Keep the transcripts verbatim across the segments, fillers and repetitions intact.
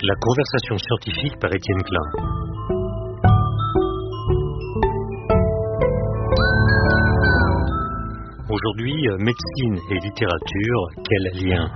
La conversation scientifique par Étienne Klein. Aujourd'hui, médecine et littérature, quel lien?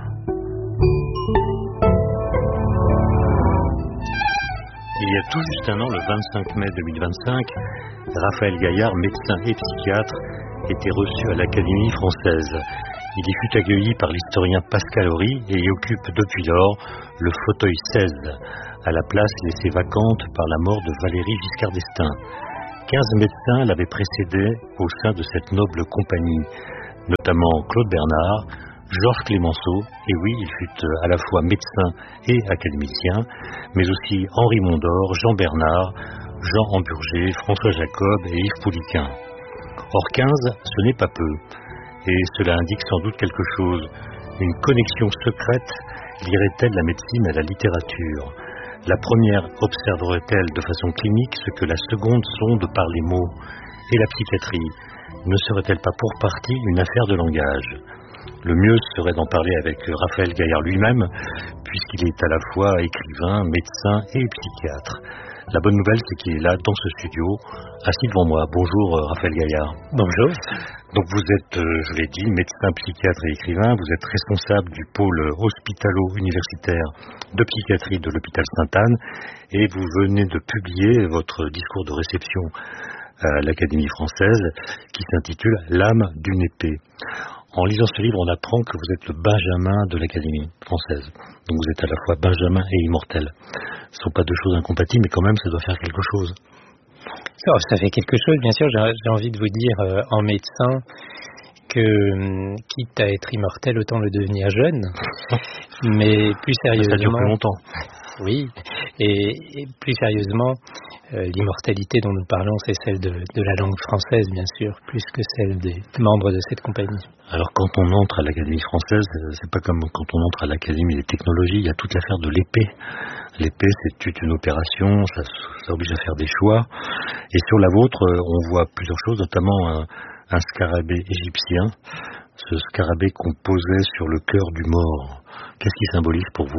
Il y a tout juste un an, le vingt-cinq mai deux mille vingt-cinq, Raphaël Gaillard, médecin et psychiatre, était reçu à l'Académie française. Il y fut accueilli par l'historien Pascal Horry et y occupe depuis lors le fauteuil seize, à la place laissée vacante par la mort de Valéry Giscard d'Estaing. Quinze médecins l'avaient précédé au sein de cette noble compagnie, notamment Claude Bernard, Georges Clemenceau, et oui, il fut à la fois médecin et académicien, mais aussi Henri Mondor, Jean Bernard, Jean Hamburger, François Jacob et Yves Pouliquen. Or quinze, ce n'est pas peu, et cela indique sans doute quelque chose. Une connexion secrète lierait-elle la médecine à la littérature? La première observerait-elle de façon clinique ce que la seconde sonde par les mots? Et la psychiatrie ne serait-elle pas pour partie une affaire de langage? Le mieux serait d'en parler avec Raphaël Gaillard lui-même, puisqu'il est à la fois écrivain, médecin et psychiatre. La bonne nouvelle, c'est qu'il est là, dans ce studio, assis devant moi. Bonjour Raphaël Gaillard. Bonjour. Donc vous êtes, je l'ai dit, médecin, psychiatre et écrivain. Vous êtes responsable du pôle hospitalo-universitaire de psychiatrie de l'hôpital Sainte-Anne et vous venez de publier votre discours de réception à l'Académie française qui s'intitule « L'âme d'une épée ». En lisant ce livre, on apprend que vous êtes le Benjamin de l'Académie française. Donc vous êtes à la fois Benjamin et immortel. Ce ne sont pas deux choses incompatibles, mais quand même, ça doit faire quelque chose. Ça, ça fait quelque chose, bien sûr. J'ai, j'ai envie de vous dire, euh, en médecin, que euh, quitte à être immortel, autant le devenir jeune. Mais plus sérieusement... Ça dure plus longtemps. Oui, et, et plus sérieusement, euh, l'immortalité dont nous parlons, c'est celle de, de la langue française, bien sûr, plus que celle des membres de cette compagnie. Alors quand on entre à l'Académie française, c'est pas comme quand on entre à l'Académie des technologies, il y a toute l'affaire de l'épée. L'épée, c'est toute une opération, ça, ça oblige à faire des choix. Et sur la vôtre, on voit plusieurs choses, notamment un, un scarabée égyptien, ce scarabée qu'on posait sur le cœur du mort. Qu'est-ce qui symbolise pour vous ?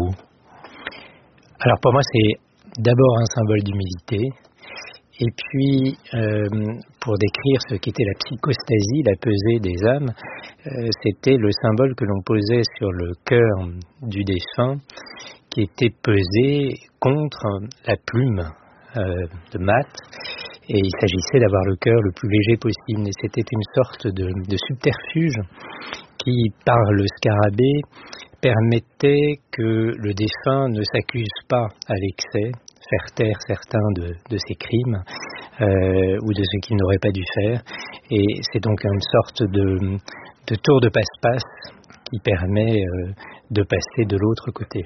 Alors pour moi, c'est d'abord un symbole d'humilité, et puis euh, pour décrire ce qu'était la psychostasie, la pesée des âmes, euh, c'était le symbole que l'on posait sur le cœur du défunt, qui était pesé contre la plume euh, de mat, et il s'agissait d'avoir le cœur le plus léger possible, et c'était une sorte de, de subterfuge qui, par le scarabée, permettait que le défunt ne s'accuse pas à l'excès, faire taire certains de, de ses crimes euh, ou de ce qu'il n'aurait pas dû faire. Et c'est donc une sorte de, de tour de passe-passe qui permet euh, de passer de l'autre côté.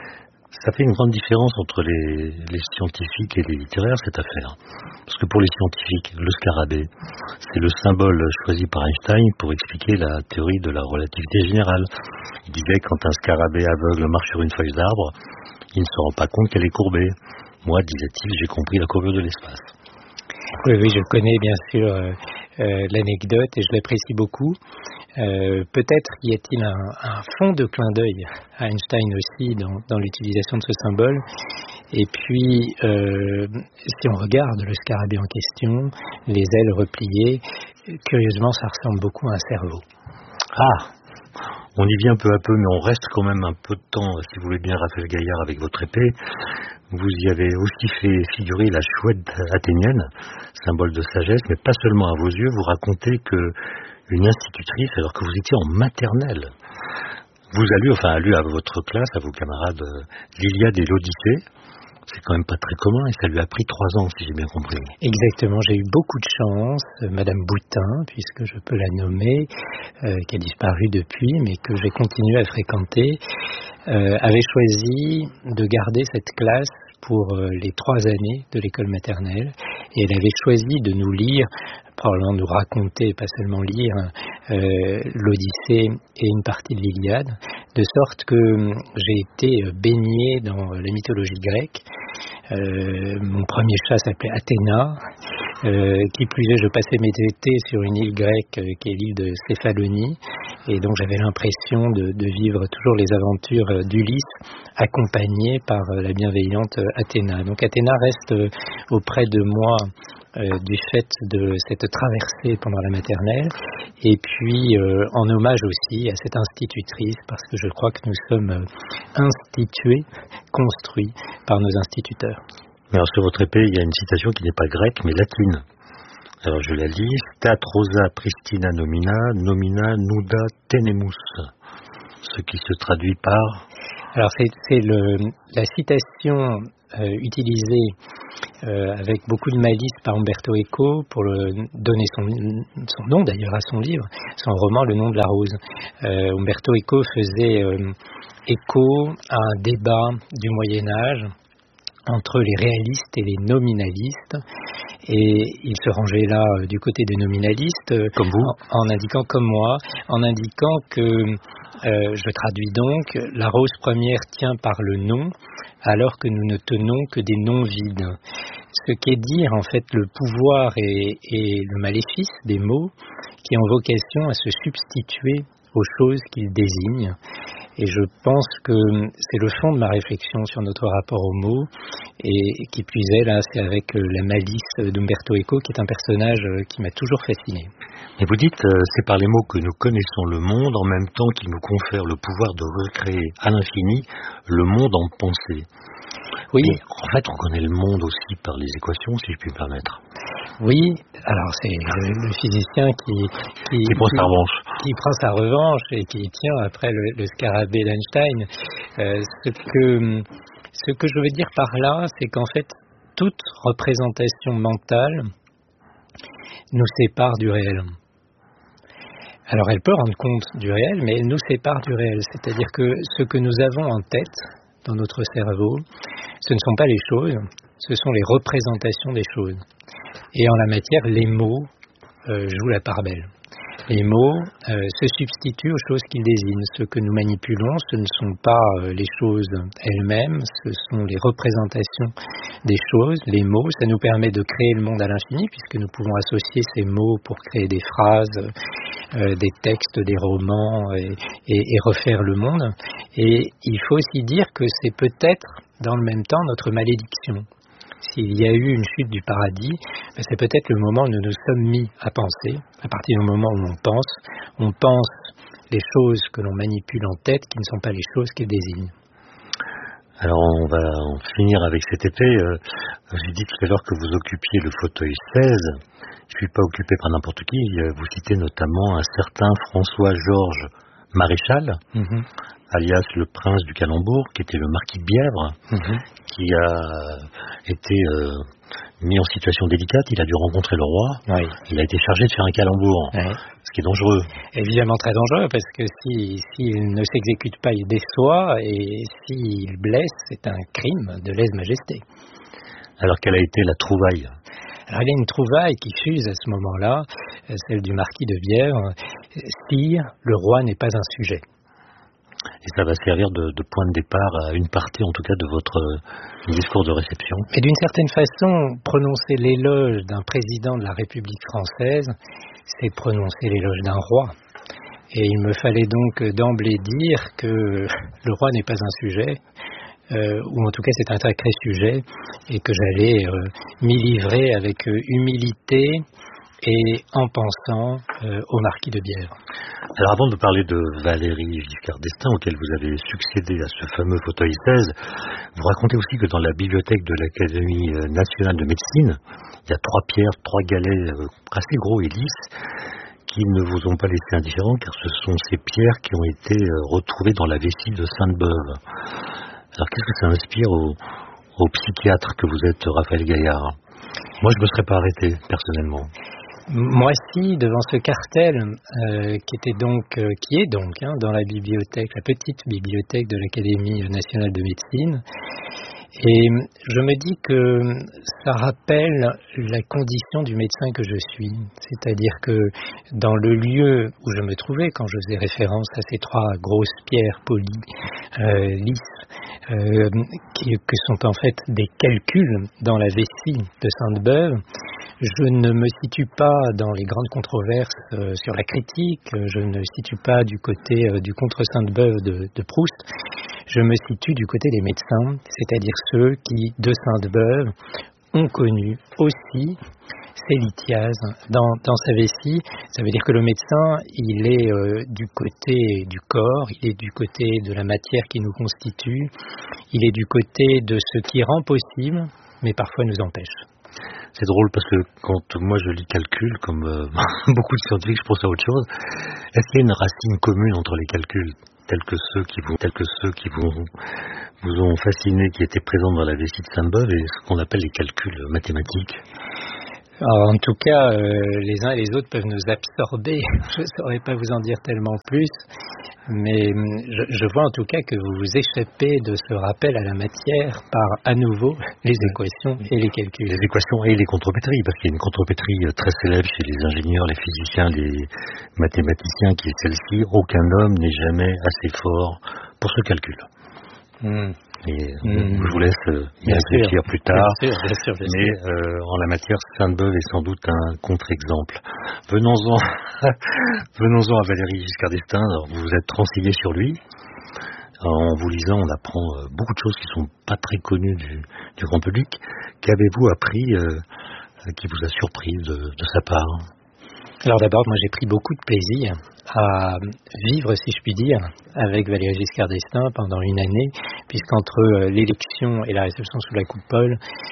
Ça fait une grande différence entre les, les scientifiques et les littéraires, cette affaire. Parce que pour les scientifiques, le scarabée, c'est le symbole choisi par Einstein pour expliquer la théorie de la relativité générale. Il disait que quand un scarabée aveugle marche sur une feuille d'arbre, il ne se rend pas compte qu'elle est courbée. Moi, disait-il, j'ai compris la courbure de l'espace. Oui, oui, je connais bien sûr euh, euh, l'anecdote et je l'apprécie beaucoup. Euh, peut-être y a-t-il un, un fond de clin d'œil à Einstein aussi dans, dans l'utilisation de ce symbole. Et puis, euh, si on regarde le scarabée en question, les ailes repliées, curieusement, ça ressemble beaucoup à un cerveau. Ah, on y vient peu à peu, mais on reste quand même un peu de temps, si vous voulez bien, Raphaël Gaillard, avec votre épée. Vous y avez aussi fait figurer la chouette athénienne, symbole de sagesse, mais pas seulement à vos yeux. Vous racontez que une institutrice, alors que vous étiez en maternelle, vous a lu, enfin a lu à votre classe, à vos camarades, l'Iliade et l'Odyssée. C'est quand même pas très commun et ça lui a pris trois ans, si j'ai bien compris. Exactement, j'ai eu beaucoup de chance. Madame Boutin, puisque je peux la nommer, euh, qui a disparu depuis, mais que j'ai continué à fréquenter, euh, avait choisi de garder cette classe pour euh, les trois années de l'école maternelle. Et elle avait choisi de nous lire, probablement nous raconter, pas seulement lire, euh, l'Odyssée et une partie de l'Iliade, de sorte que j'ai été baigné dans la mythologie grecque. Euh, mon premier chat s'appelait Athéna, Euh, qui plus est, je passais mes étés sur une île grecque euh, qui est l'île de Céphalonie, et donc j'avais l'impression de, de vivre toujours les aventures euh, d'Ulysse, accompagné par euh, la bienveillante euh, Athéna. Donc Athéna reste euh, auprès de moi euh, du fait de cette traversée pendant la maternelle, et puis euh, en hommage aussi à cette institutrice, parce que je crois que nous sommes euh, institués, construits par nos instituteurs. Alors sur votre épée, il y a une citation qui n'est pas grecque, mais latine. Alors je la lis. Stat rosa pristina nomina, nomina nuda tenemus. Ce qui se traduit par... Alors c'est, c'est le, la citation euh, utilisée euh, avec beaucoup de malice par Umberto Eco pour le, donner son, son nom d'ailleurs à son livre, son roman Le nom de la rose. Euh, Umberto Eco faisait euh, écho à un débat du Moyen-Âge entre les réalistes et les nominalistes, et il se rangeait là euh, du côté des nominalistes, euh, comme vous, en, en indiquant comme moi, en indiquant que, euh, je traduis donc, la rose première tient par le nom, alors que nous ne tenons que des noms vides. Ce qui est dire en fait le pouvoir et, et le maléfice des mots qui ont vocation à se substituer aux choses qu'ils désignent. Et je pense que c'est le fond de ma réflexion sur notre rapport aux mots, et qui plus est, là, c'est avec la malice d'Umberto Eco, qui est un personnage qui m'a toujours fasciné. Et vous dites, euh, c'est par les mots que nous connaissons le monde, en même temps qu'ils nous confèrent le pouvoir de recréer à l'infini le monde en pensée. Oui. Et en fait, on connaît le monde aussi par les équations, si je puis me permettre. Oui, alors c'est le, le physicien qui, qui, qui, prend qui, sa revanche. qui prend sa revanche et qui tient après le, le scarabée d'Einstein. Euh, ce, que, ce que je veux dire par là, c'est qu'en fait, toute représentation mentale nous sépare du réel. Alors elle peut rendre compte du réel, mais elle nous sépare du réel. C'est-à-dire que ce que nous avons en tête, dans notre cerveau, ce ne sont pas les choses, ce sont les représentations des choses. Et en la matière, les mots euh, jouent la part belle. Les mots euh, se substituent aux choses qu'ils désignent. Ce que nous manipulons, ce ne sont pas euh, les choses elles-mêmes, ce sont les représentations des choses. Les mots, ça nous permet de créer le monde à l'infini, puisque nous pouvons associer ces mots pour créer des phrases, euh, des textes, des romans, et, et, et refaire le monde. Et il faut aussi dire que c'est peut-être, dans le même temps, notre malédiction. S'il y a eu une chute du paradis, ben c'est peut-être le moment où nous nous sommes mis à penser. À partir du moment où on pense, on pense les choses que l'on manipule en tête qui ne sont pas les choses qu'elles désignent. Alors on va en finir avec cette épée. Euh, j'ai dit tout à l'heure que vous occupiez le fauteuil seize. Je ne suis pas occupé par n'importe qui. Vous citez notamment un certain François-Georges Maréchal, mmh. alias le prince du Calembour, qui était le marquis de Bièvre, mmh. qui a été euh, mis en situation délicate. Il a dû rencontrer le roi. Oui. Il a été chargé de faire un calembour, oui. ce qui est dangereux. Évidemment très dangereux, parce que s'il si, si ne s'exécute pas, il déçoit, et s'il blesse, c'est un crime de lèse-majesté. Alors quelle a été la trouvaille ? Alors il y a une trouvaille qui fuse à ce moment-là, celle du marquis de Bièvre. Sire, le roi n'est pas un sujet. Et ça va servir de, de point de départ à une partie, en tout cas, de votre discours de réception. Mais d'une certaine façon, prononcer l'éloge d'un président de la République française, c'est prononcer l'éloge d'un roi. Et il me fallait donc d'emblée dire que le roi n'est pas un sujet, euh, ou en tout cas c'est un sacré sujet, et que j'allais euh, m'y livrer avec euh, humilité et en pensant euh, au marquis de Bièvre. Alors avant de parler de Valéry Giscard d'Estaing, auquel vous avez succédé à ce fameux fauteuil seize, vous racontez aussi que dans la bibliothèque de l'Académie nationale de médecine, il y a trois pierres, trois galets euh, assez gros et lisses, qui ne vous ont pas laissé indifférents, car ce sont ces pierres qui ont été euh, retrouvées dans la vessie de Sainte-Beuve. Alors qu'est-ce que ça inspire au, au psychiatre que vous êtes, Raphaël Gaillard ? Moi, je ne me serais pas arrêté, personnellement. Moi, si, devant ce cartel, euh, qui était donc, euh, qui est donc hein, dans la bibliothèque, la petite bibliothèque de l'Académie nationale de médecine, et je me dis que ça rappelle la condition du médecin que je suis. C'est-à-dire que dans le lieu où je me trouvais, quand je faisais référence à ces trois grosses pierres polies, euh, lisses, euh, qui, que sont en fait des calculs dans la vessie de Sainte-Beuve, Je ne me situe pas dans les grandes controverses euh, sur la critique, je ne me situe pas du côté euh, du contre Sainte-Beuve de, de Proust, je me situe du côté des médecins, c'est-à-dire ceux qui, de Sainte-Beuve, ont connu aussi ces lithiases dans, dans sa vessie. Ça veut dire que le médecin, il est euh, du côté du corps, il est du côté de la matière qui nous constitue, il est du côté de ce qui rend possible, mais parfois nous empêche. C'est drôle parce que quand moi je lis calcul, comme euh, beaucoup de scientifiques, je pense à autre chose, est-ce qu'il y a une racine commune entre les calculs tels que ceux qui vous, tels que ceux qui vous, vous ont fasciné, qui étaient présents dans la vessie de Sainte-Beuve, et ce qu'on appelle les calculs mathématiques? Alors, en tout cas, euh, les uns et les autres peuvent nous absorber. Je ne saurais pas vous en dire tellement plus, mais je, je vois en tout cas que vous vous échappez de ce rappel à la matière par, à nouveau, les équations et les calculs. Les équations et les contrepétries, parce qu'il y a une contrepétrie très célèbre chez les ingénieurs, les physiciens, les mathématiciens, qui est celle-ci: aucun homme n'est jamais assez fort pour ce calcul. Mmh. Et mmh. Je vous laisse euh, y réfléchir plus tard. Bien sûr, bien sûr, bien mais euh, en la matière, Sainte-Beuve est sans doute un contre-exemple. Venons-en, venons-en à Valéry Giscard d'Estaing. Alors, vous vous êtes renseigné sur lui. En vous lisant, on apprend euh, beaucoup de choses qui ne sont pas très connues du, du grand public. Qu'avez-vous appris euh, qui vous a surpris de, de sa part? Alors d'abord, moi j'ai pris beaucoup de plaisir à vivre, si je puis dire, avec Valéry Giscard d'Estaing pendant une année, puisqu'entre l'élection et la réception sous la coupole,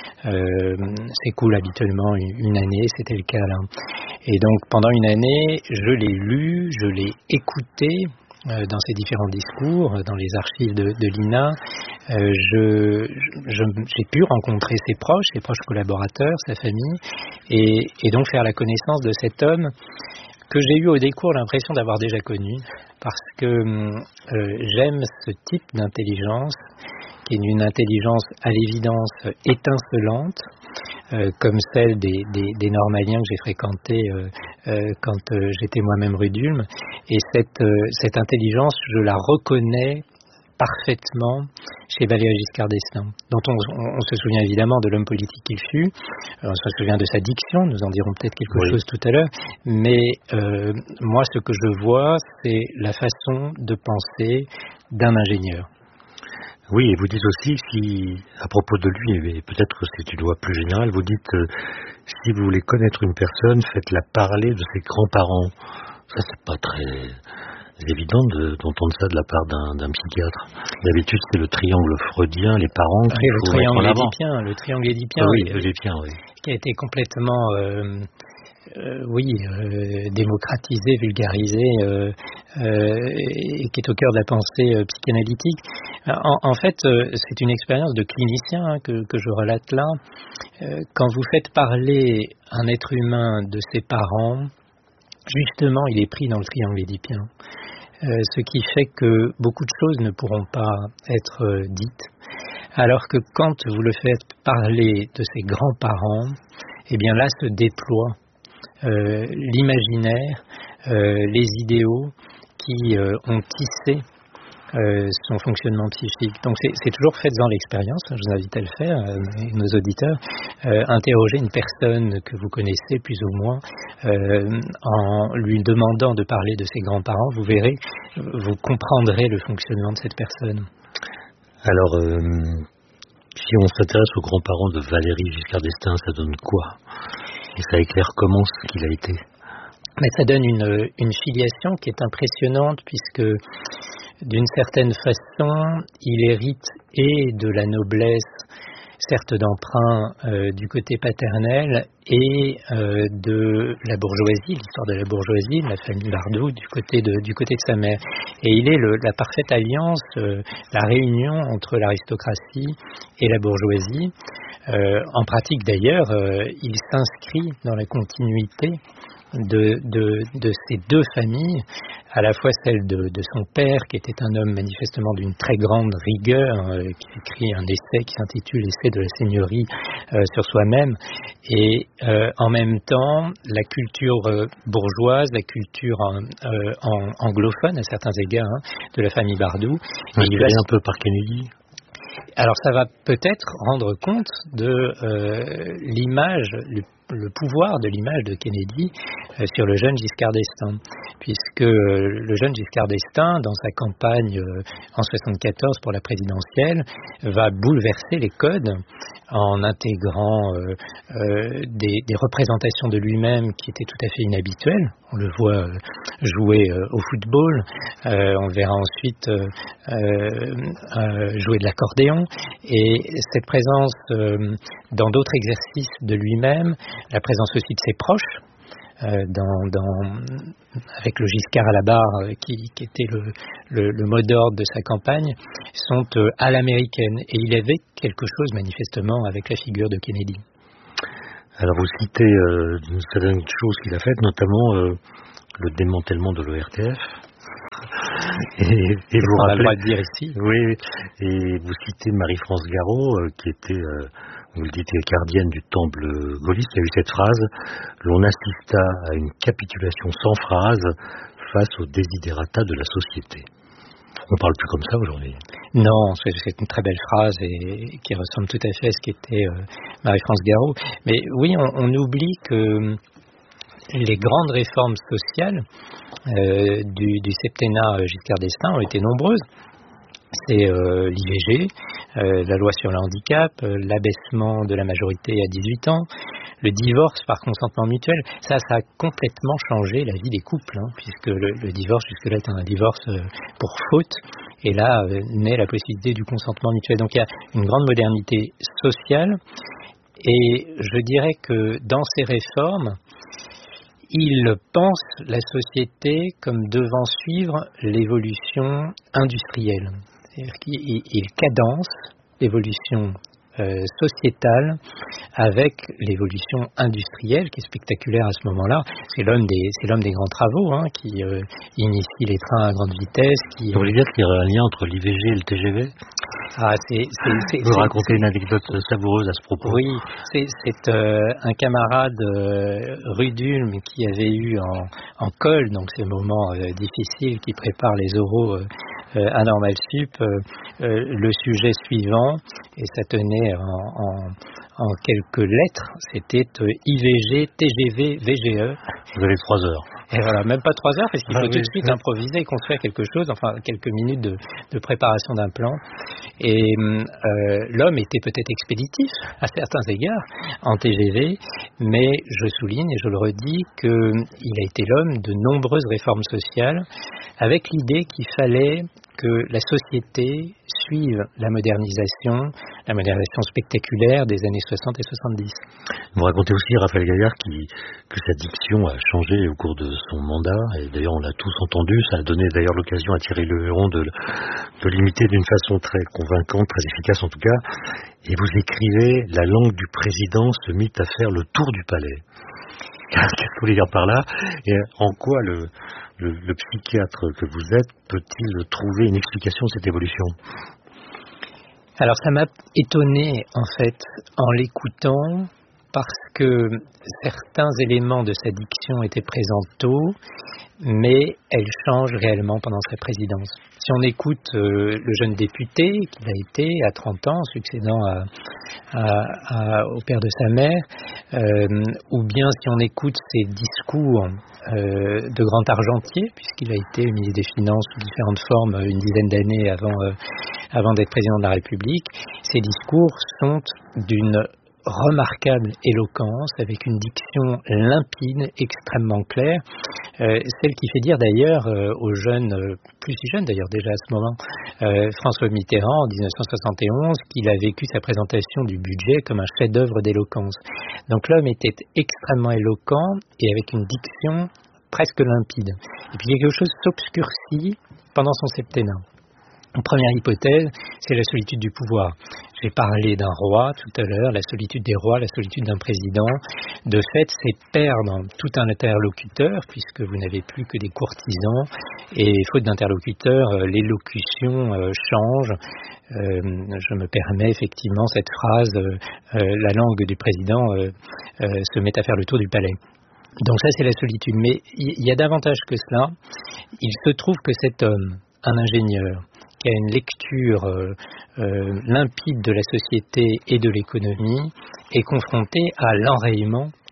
euh, s'écoule habituellement une année, c'était le cas là. Et donc pendant une année, je l'ai lu, je l'ai écouté euh, dans ses différents discours, dans les archives de, de l'I N A. Euh, je, je, j'ai pu rencontrer ses proches, ses proches collaborateurs, sa famille, et, et donc faire la connaissance de cet homme que j'ai eu au décours l'impression d'avoir déjà connu, parce que euh, j'aime ce type d'intelligence, qui est une intelligence à l'évidence étincelante, euh, comme celle des, des, des normaliens que j'ai fréquentés euh, euh, quand euh, j'étais moi-même rue d'Ulm, et cette, euh, cette intelligence, je la reconnais parfaitement chez Valéry Giscard d'Estaing, dont on, on, on se souvient évidemment de l'homme politique qu'il fut, on se souvient de sa diction, nous en dirons peut-être quelque oui. chose tout à l'heure, mais euh, moi ce que je vois, c'est la façon de penser d'un ingénieur. Oui, et vous dites aussi, si, à propos de lui, et peut-être que c'est une loi plus générale, vous dites, euh, si vous voulez connaître une personne, faites-la parler de ses grands-parents. Ça, c'est pas très évident de, d'entendre ça de la part d'un, d'un psychiatre. D'habitude, c'est le triangle freudien, les parents qui oui, le triangle édipien, le triangle édipien, ah, oui, oui, édipien, oui, qui a été complètement, euh, euh, oui, euh, démocratisé, vulgarisé, euh, euh, et qui est au cœur de la pensée euh, psychanalytique. En, en fait, euh, c'est une expérience de clinicien hein, que, que je relate là. Euh, quand vous faites parler un être humain de ses parents, justement, il est pris dans le triangle édipien. Euh, ce qui fait que beaucoup de choses ne pourront pas être euh, dites, alors que quand vous le faites parler de ses grands-parents, eh bien là se déploie euh, l'imaginaire, euh, les idéaux qui euh, ont tissé Euh, son fonctionnement psychique. Donc c'est, c'est toujours faites-en l'expérience, je vous invite à le faire, euh, nos auditeurs, euh, interrogez une personne que vous connaissez plus ou moins, euh, en lui demandant de parler de ses grands-parents, vous verrez, vous comprendrez le fonctionnement de cette personne. Alors, euh, si on s'intéresse aux grands-parents de Valéry Giscard d'Estaing, ça donne quoi? Et ça éclaire comment ce qu'il a été? Mais ça donne une, une filiation qui est impressionnante, puisque d'une certaine façon, il hérite et de la noblesse, certes d'emprunt euh, du côté paternel, et euh, de la bourgeoisie, l'histoire de la bourgeoisie, de la famille Bardou, du côté de, du côté de sa mère. Et il est le, la parfaite alliance, euh, la réunion entre l'aristocratie et la bourgeoisie. Euh, en pratique d'ailleurs, euh, il s'inscrit dans la continuité De, de, de ces deux familles, à la fois celle de, de son père, qui était un homme manifestement d'une très grande rigueur, euh, qui écrit un essai qui s'intitule Essai de la seigneurie euh, sur soi-même, et euh, en même temps la culture euh, bourgeoise, la culture euh, en, anglophone à certains égards hein, de la famille Bardou. Inspiré un peu par Kennedy. Alors ça va peut-être rendre compte de euh, l'image, le le pouvoir de l'image de Kennedy euh, sur le jeune Giscard d'Estaing, puisque euh, le jeune Giscard d'Estaing, dans sa campagne euh, en soixante-quatorze pour la présidentielle, va bouleverser les codes en intégrant euh, euh, des, des représentations de lui-même qui étaient tout à fait inhabituelles. On le voit euh, jouer euh, au football, euh, on le verra ensuite euh, euh, jouer de l'accordéon, et cette présence euh, dans d'autres exercices de lui-même, la présence aussi de ses proches, euh, dans, dans, avec le Giscard à la barre, euh, qui, qui était le, le, le mot d'ordre de sa campagne, sont euh, à l'américaine. Et il y avait quelque chose manifestement avec la figure de Kennedy. Alors vous citez euh, certaines choses qu'il a faites, notamment euh, le démantèlement de l'O R T F. Et, et vous on rappelez, a le droit de dire ici. Oui, et vous citez Marie-France Garot, euh, qui était, euh, vous le dites, gardienne du temple gaulliste, qui a eu cette phrase: l'on assista à une capitulation sans phrase face aux desiderata de la société. On parle plus comme ça aujourd'hui. Non, c'est une très belle phrase et qui ressemble tout à fait à ce qu'était euh, Marie-France Garot. Mais oui, on, on oublie que les grandes réformes sociales euh, du, du septennat Giscard d'Estaing ont été nombreuses. C'est euh, l'I V G, euh, la loi sur le handicap, euh, l'abaissement de la majorité à dix-huit ans, le divorce par consentement mutuel. Ça, ça a complètement changé la vie des couples, hein, puisque le, le divorce jusque-là était un divorce euh, pour faute, et là euh, naît la possibilité du consentement mutuel. Donc il y a une grande modernité sociale, et je dirais que dans ces réformes, il pense la société comme devant suivre l'évolution industrielle. C'est-à-dire qu'il il cadence l'évolution euh, sociétale avec l'évolution industrielle qui est spectaculaire à ce moment-là. C'est l'homme des, c'est l'homme des grands travaux, hein, qui euh, initie les trains à grande vitesse. Qui, Vous voulez dire qu'il y aurait un lien entre l'I V G et le T G V? Ah, c'est, c'est, c'est, Vous c'est, racontez c'est, une anecdote savoureuse à ce propos. Oui, c'est, c'est euh, un camarade euh, rue d'Ulm qui avait eu en, en colle, donc ces moments euh, difficiles qui préparent les oraux euh, euh, à Normal Sup, euh, euh, le sujet suivant, et ça tenait en, en, en quelques lettres, c'était euh, I V G, T G V, V G E. Vous avez trois heures. Et voilà, même pas trois heures, parce qu'il faut ah, tout oui, de suite oui. improviser et construire quelque chose, enfin quelques minutes de, de préparation d'un plan. Et euh, l'homme était peut-être expéditif à certains égards en T G V, mais je souligne et je le redis qu'il a été l'homme de nombreuses réformes sociales, avec l'idée qu'il fallait que la société suive la modernisation, la modernisation spectaculaire des années soixante et soixante-dix. Vous racontez aussi, Raphaël Gaillard, qui, que sa diction a changé au cours de son mandat, et d'ailleurs on l'a tous entendu, ça a donné d'ailleurs l'occasion à Thierry Leveron de, de l'imiter d'une façon très convaincante, très efficace en tout cas, et vous écrivez: la langue du président se mit à faire le tour du palais. Qu'est-ce que vous voulez dire par là? Et en quoi le, le, le psychiatre que vous êtes peut-il trouver une explication de cette évolution? Alors ça m'a étonné en fait en l'écoutant, parce que certains éléments de sa diction étaient présents tôt, mais elle change réellement pendant sa présidence. Si on écoute euh, le jeune député qu'il a été à trente ans, succédant à, à, à, au père de sa mère, euh, ou bien si on écoute ses discours euh, de grand argentier, puisqu'il a été ministre des Finances sous différentes formes une dizaine d'années avant, euh, avant d'être président de la République, ces discours sont d'une remarquable éloquence, avec une diction limpide, extrêmement claire, euh, celle qui fait dire d'ailleurs euh, aux jeunes, euh, plus si jeunes d'ailleurs déjà à ce moment, euh, François Mitterrand en dix-neuf cent soixante et onze, qu'il a vécu sa présentation du budget comme un chef-d'œuvre d'éloquence. Donc l'homme était extrêmement éloquent et avec une diction presque limpide. Et puis quelque chose s'obscurcit pendant son septennat. Une première hypothèse, c'est la solitude du pouvoir. J'ai parlé d'un roi tout à l'heure, la solitude des rois, la solitude d'un président. De fait, c'est perdre tout un interlocuteur, puisque vous n'avez plus que des courtisans, et faute d'interlocuteur, l'élocution euh, change. Euh, je me permets effectivement cette phrase, euh, euh, la langue du président euh, euh, se met à faire le tour du palais. Donc ça, c'est la solitude. Mais il y a davantage que cela. Il se trouve que cet homme, un ingénieur, qui a une lecture euh, euh, limpide de la société et de l'économie, est confronté à l'enrayement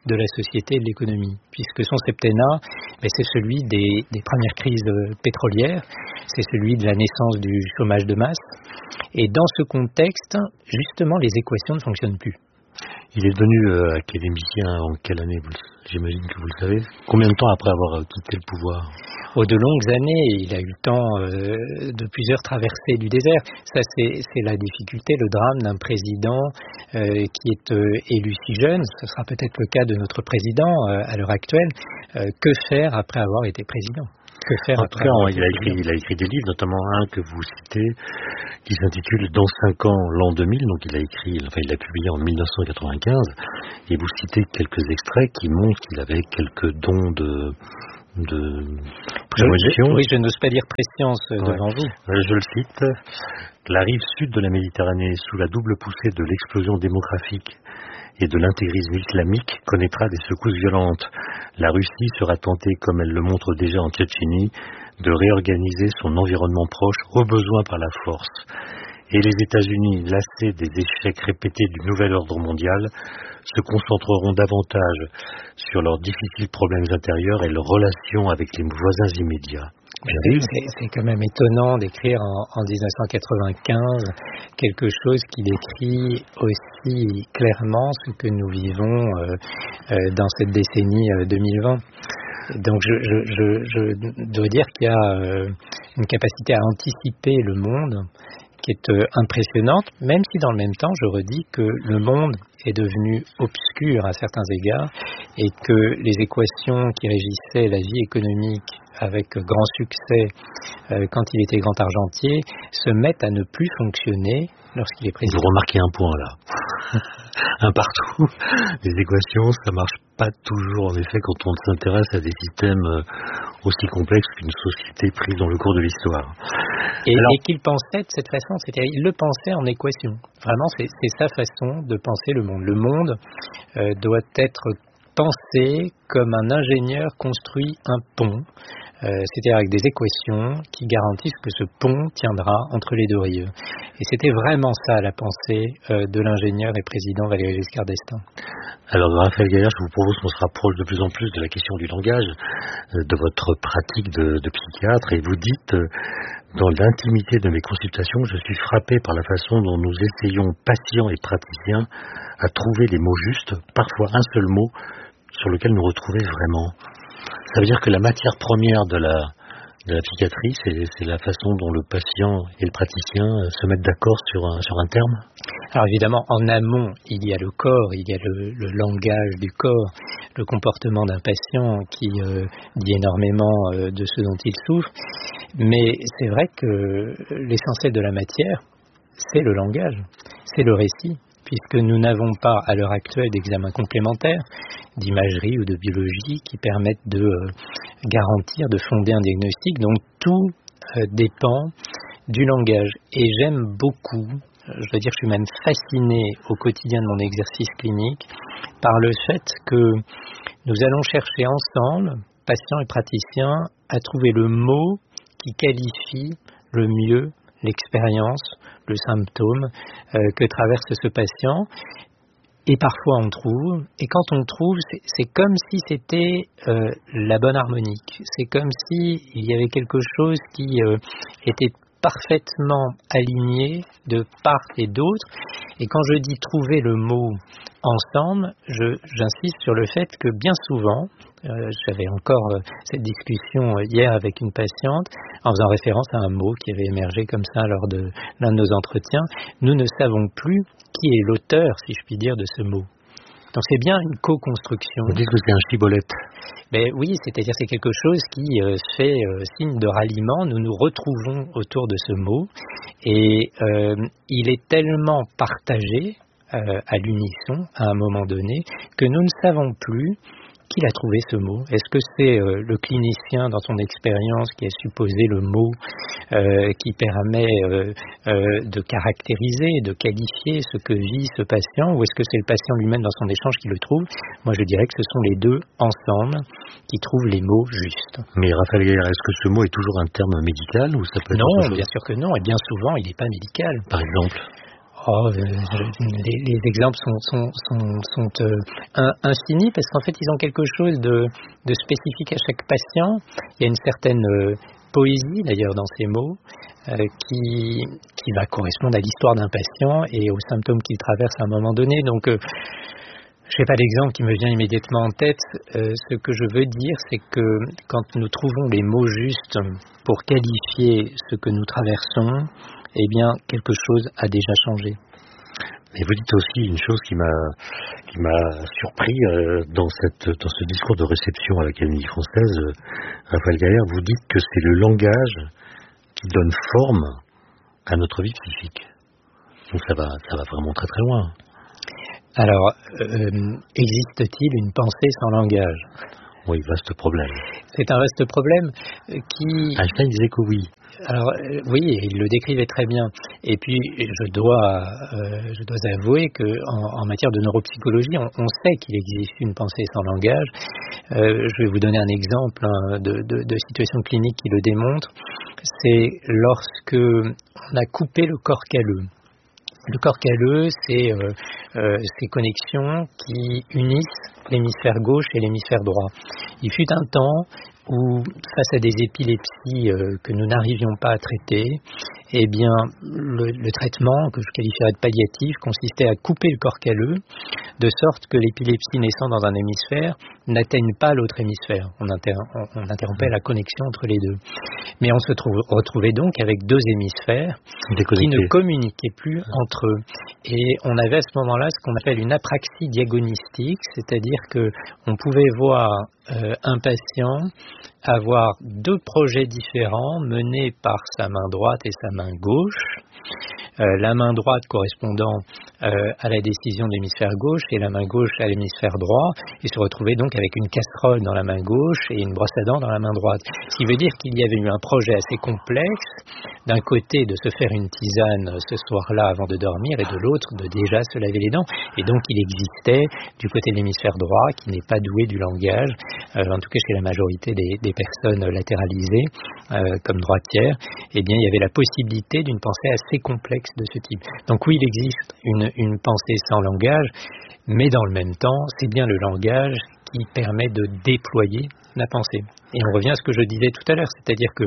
de la société et de l'économie, puisque son septennat, ben, c'est celui des, des premières crises pétrolières, c'est celui de la naissance du chômage de masse, et dans ce contexte, justement, les équations ne fonctionnent plus. Il est devenu euh, académicien en quelle année? J'imagine que vous le savez. Combien de temps après avoir euh, quitté le pouvoir? Oh, de longues années. Il a eu le temps euh, de plusieurs traversées du désert. Ça, c'est, c'est la difficulté, le drame d'un président euh, qui est euh, élu si jeune. Ce sera peut-être le cas de notre président euh, à l'heure actuelle. Euh, que faire après avoir été président? Que faire en tout cas, il a, écrit, il a écrit des livres, notamment un que vous citez, qui s'intitule Dans cinq ans, l'an deux mille. Donc il a écrit, enfin il l'a publié en mille neuf cent quatre-vingt-quinze, et vous citez quelques extraits qui montrent qu'il avait quelques dons de de prémonition. Oui, je n'ose pas dire prescience euh, ouais. devant vous. Je le cite. La rive sud de la Méditerranée, sous la double poussée de l'explosion démographique et de l'intégrisme islamique, connaîtra des secousses violentes. La Russie sera tentée, comme elle le montre déjà en Tchétchénie, de réorganiser son environnement proche, au besoin par la force. Et les États-Unis, lassés des échecs répétés du nouvel ordre mondial, se concentreront davantage sur leurs difficiles problèmes intérieurs et leurs relations avec les voisins immédiats. C'est, c'est quand même étonnant d'écrire en, en dix-neuf cent quatre-vingt-quinze quelque chose qui décrit aussi clairement ce que nous vivons euh, euh, dans cette décennie euh, deux mille vingt. Donc je, je, je, je dois dire qu'il y a euh, une capacité à anticiper le monde qui est euh, impressionnante, même si dans le même temps je redis que le monde est devenu obscur à certains égards et que les équations qui régissaient la vie économique avec grand succès euh, quand il était grand argentier se mettent à ne plus fonctionner lorsqu'il est président. Vous remarquez un point là, un partout, les équations ça marche pas toujours en effet quand on s'intéresse à des systèmes aussi complexes qu'une société prise dans le cours de l'histoire. Et, Alors, et qu'il pensait de cette façon, c'est-à-dire il le pensait en équation. Vraiment, c'est, c'est sa façon de penser le monde. Le monde euh, doit être pensé comme un ingénieur construit un pont, euh, c'est-à-dire avec des équations qui garantissent que ce pont tiendra entre les deux rives. Et c'était vraiment ça la pensée euh, de l'ingénieur et président Valéry Giscard d'Estaing. Alors Raphaël Gaillard, je vous propose qu'on se rapproche de plus en plus de la question du langage, euh, de votre pratique de, de psychiatre, et vous dites, euh, dans l'intimité de mes consultations, je suis frappé par la façon dont nous essayons, patients et praticiens, à trouver les mots justes, parfois un seul mot, sur lequel nous retrouver vraiment. Ça veut dire que la matière première de la, de la psychiatrie, c'est, c'est la façon dont le patient et le praticien se mettent d'accord sur un, sur un terme? Alors évidemment, en amont, il y a le corps, il y a le, le langage du corps, le comportement d'un patient qui euh, dit énormément euh, de ce dont il souffre. Mais c'est vrai que l'essentiel de la matière, c'est le langage, c'est le récit, puisque nous n'avons pas à l'heure actuelle d'examens complémentaires, d'imagerie ou de biologie qui permettent de euh, garantir, de fonder un diagnostic. Donc tout euh, dépend du langage. Et j'aime beaucoup, je dois dire que je suis même fasciné au quotidien de mon exercice clinique par le fait que nous allons chercher ensemble, patients et praticiens, à trouver le mot qui qualifie le mieux l'expérience, le symptôme euh, que traverse ce patient. Et parfois on trouve, et quand on trouve, c'est, c'est comme si c'était euh, la bonne harmonique. C'est comme si il y avait quelque chose qui euh, était parfaitement aligné de part et d'autre. Et quand je dis trouver le mot ensemble, je, j'insiste sur le fait que bien souvent, euh, j'avais encore euh, cette discussion hier avec une patiente en faisant référence à un mot qui avait émergé comme ça lors de l'un de nos entretiens, nous ne savons plus qui est l'auteur, si je puis dire, de ce mot. Donc c'est bien une co-construction. Vous dites que c'est un chibolette. Mais oui, c'est-à-dire c'est quelque chose qui euh, fait euh, signe de ralliement. Nous nous retrouvons autour de ce mot et euh, il est tellement partagé euh, à l'unisson à un moment donné que nous ne savons plus qui a trouvé ce mot. Est-ce que c'est euh, le clinicien dans son expérience qui a supposé le mot euh, qui permet euh, euh, de caractériser, de qualifier ce que vit ce patient, ou est-ce que c'est le patient lui-même dans son échange qui le trouve? Moi je dirais que ce sont les deux ensemble qui trouvent les mots justes. Mais Raphaël Gaillard, est-ce que ce mot est toujours un terme médical ou ça peut être Non, autre chose? Bien sûr que non, et bien souvent il n'est pas médical. Par exemple? Oh, euh, les, les exemples sont, sont, sont, sont euh, in, infinis parce qu'en fait, ils ont quelque chose de, de spécifique à chaque patient. Il y a une certaine euh, poésie, d'ailleurs, dans ces mots, euh, qui, qui va correspondre à l'histoire d'un patient et aux symptômes qu'il traverse à un moment donné. Donc, euh, je n'ai pas d'exemple qui me vient immédiatement en tête. Euh, ce que je veux dire, c'est que quand nous trouvons les mots justes pour qualifier ce que nous traversons, eh bien, quelque chose a déjà changé. Mais vous dites aussi une chose qui m'a qui m'a surpris euh, dans cette dans ce discours de réception à l'Académie française, euh, Raphaël Gaillard, vous dites que c'est le langage qui donne forme à notre vie psychique. Donc ça va ça va vraiment très très loin. Alors, euh, existe-t-il une pensée sans langage ? Oui, vaste problème. C'est un vaste problème qui... Einstein disait que oui. Alors euh, oui, il le décrivait très bien. Et puis je dois, euh, je dois avouer que en, en matière de neuropsychologie, on, on sait qu'il existe une pensée sans langage. Euh, je vais vous donner un exemple hein, de, de, de situation clinique qui le démontre. C'est lorsque on a coupé le corps calleux. Le corps calleux, c'est euh, euh, ces connexions qui unissent l'hémisphère gauche et l'hémisphère droit. Il fut un temps où, face à des épilepsies euh, que nous n'arrivions pas à traiter, eh bien, le, le traitement, que je qualifierais de palliatif, consistait à couper le corps calleux, de sorte que l'épilepsie naissant dans un hémisphère n'atteigne pas l'autre hémisphère. On, inter- on, on interrompait la connexion entre les deux. Mais on se trouve, retrouvait donc avec deux hémisphères qui ne communiquaient plus entre eux. Et on avait à ce moment-là ce qu'on appelle une apraxie diagonistique, c'est-à-dire que on pouvait voir euh, un patient avoir deux projets différents menés par sa main droite et sa main gauche, euh, la main droite correspondant euh, à la décision de l'hémisphère gauche et la main gauche à l'hémisphère droit, et se retrouver donc avec une casserole dans la main gauche et une brosse à dents dans la main droite. Ce qui veut dire qu'il y avait eu un projet assez complexe, d'un côté de se faire une tisane ce soir-là avant de dormir, et de l'autre de déjà se laver les dents. Et donc il existait du côté de l'hémisphère droit, qui n'est pas doué du langage, euh, en tout cas chez la majorité des, des personnes latéralisées, euh, comme droitières, eh bien il y avait la possibilité d'une pensée assez complexe de ce type. Donc oui, il existe une, une pensée sans langage, mais dans le même temps, c'est bien le langage qui permet de déployer la pensée. Et on revient à ce que je disais tout à l'heure, c'est-à-dire que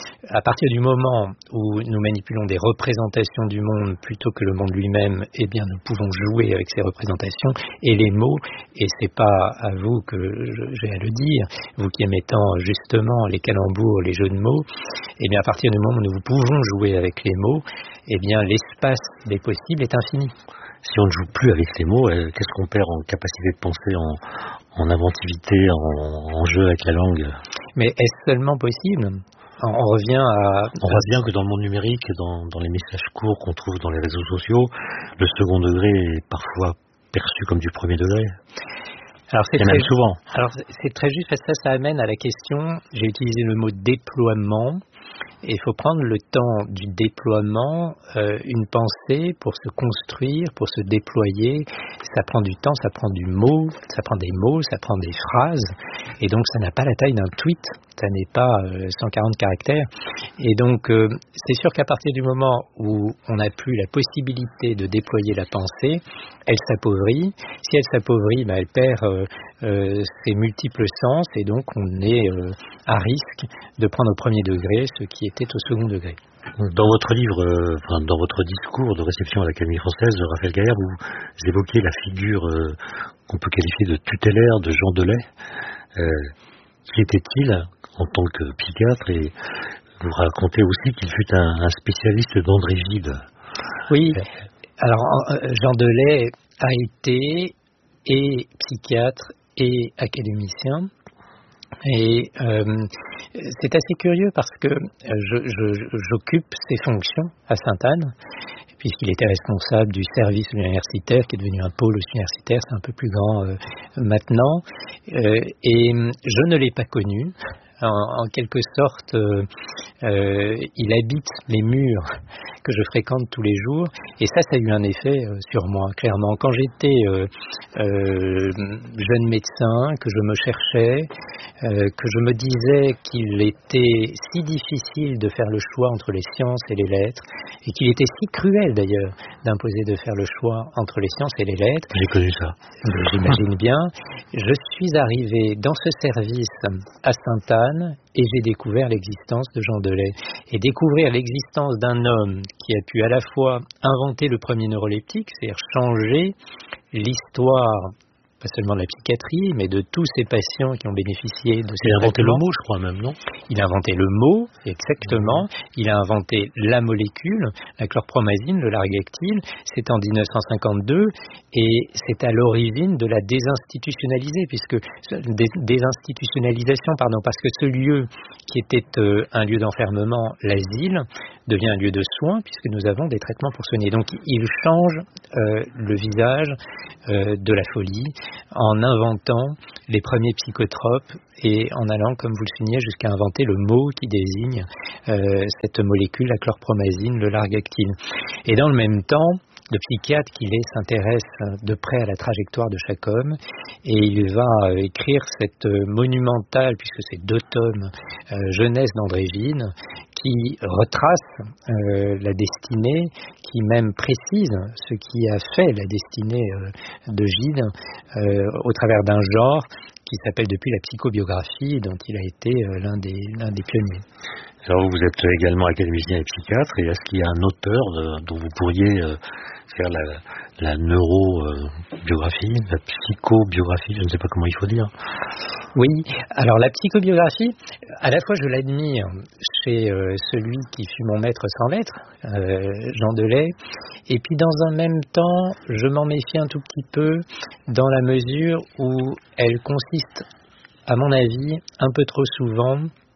à partir du moment où nous manipulons des représentations du monde plutôt que le monde lui-même, eh bien nous pouvons jouer avec ces représentations et les mots, et c'est pas à vous que j'ai à le dire, vous qui aimez tant justement les calembours, les jeux de mots, eh bien à partir du moment où nous pouvons jouer avec les mots, eh bien l'espace des possibles est infini. Si on ne joue plus avec les mots, euh, qu'est-ce qu'on perd en capacité de penser, en, en inventivité, en, en jeu avec la langue ? Mais est-ce seulement possible ? On revient à... On voit bien que dans le monde numérique, dans, dans les messages courts qu'on trouve dans les réseaux sociaux, le second degré est parfois perçu comme du premier degré. Alors c'est et très, même souvent. Alors c'est très juste, parce que ça, ça amène à la question, j'ai utilisé le mot déploiement, et il faut prendre le temps du déploiement. Euh, une pensée, pour se construire, pour se déployer, ça prend du temps, ça prend du mot, ça prend des mots, ça prend des phrases, et donc ça n'a pas la taille d'un tweet, ça n'est pas euh, cent quarante caractères. Et donc euh, c'est sûr qu'à partir du moment où on n'a plus la possibilité de déployer la pensée, elle s'appauvrit. Si elle s'appauvrit, ben, elle perd euh, euh, ses multiples sens, et donc on est euh, à risque de prendre au premier degré ce qui était au second degré. Dans votre livre, euh, enfin, dans votre discours de réception à l'Académie française, Raphaël Gaillard, vous évoquez la figure euh, qu'on peut qualifier de tutélaire de Jean Delay. Euh, qui était-il en tant que psychiatre, et vous racontez aussi qu'il fut un, un spécialiste d'André Gide. Oui, alors Jean Delay a été et psychiatre et académicien. Et euh, c'est assez curieux parce que je, je, j'occupe ces fonctions à Sainte-Anne, puisqu'il était responsable du service universitaire, qui est devenu un pôle universitaire, c'est un peu plus grand euh, maintenant. Euh, et je ne l'ai pas connu. En, en quelque sorte, euh, euh, il habite les murs que je fréquente tous les jours, et ça, ça a eu un effet euh, sur moi, clairement. Quand j'étais euh, euh, jeune médecin, que je me cherchais, euh, que je me disais qu'il était si difficile de faire le choix entre les sciences et les lettres, et qu'il était si cruel d'ailleurs d'imposer de faire le choix entre les sciences et les lettres. J'ai connu ça. J'imagine bien. Je suis arrivé dans ce service à Sainte-Anne et j'ai découvert l'existence de Jean Delay. Et découvrir l'existence d'un homme qui a pu à la fois inventer le premier neuroleptique, c'est-à-dire changer l'histoire, pas seulement de la psychiatrie, mais de tous ces patients qui ont bénéficié de ces Il a inventé le traitements. mot, je crois même, non? Il a inventé le mot, exactement. Il a inventé la molécule, la chlorpromazine, le largactyle. C'est en dix-neuf cent cinquante-deux et c'est à l'origine de la désinstitutionnalisation, puisque dés, désinstitutionnalisation, pardon, parce que ce lieu qui était euh, un lieu d'enfermement, l'asile, devient un lieu de soins, puisque nous avons des traitements pour soigner. Donc, il change euh, le visage euh, de la folie en inventant les premiers psychotropes et en allant, comme vous le soulignez, jusqu'à inventer le mot qui désigne euh, cette molécule, la chlorpromazine, le largactyle. Et dans le même temps, le psychiatre qu'il est s'intéresse de près à la trajectoire de chaque homme et il va écrire cette monumentale, puisque c'est deux tomes, euh, Jeunesse d'André Gide, qui retrace euh, la destinée, qui même précise ce qui a fait la destinée euh, de Gide euh, au travers d'un genre qui s'appelle depuis la psychobiographie, dont il a été euh, l'un des, l'un des pionniers. Alors vous êtes également académicien et psychiatre, et est-ce qu'il y a un auteur de, dont vous pourriez euh, faire la, la neurobiographie, la psychobiographie, je ne sais pas comment il faut dire? Oui, alors la psychobiographie, à la fois je l'admire chez euh, celui qui fut mon maître sans lettres, euh, Jean Delay, et puis dans un même temps, je m'en méfie un tout petit peu dans la mesure où elle consiste, à mon avis, un peu trop souvent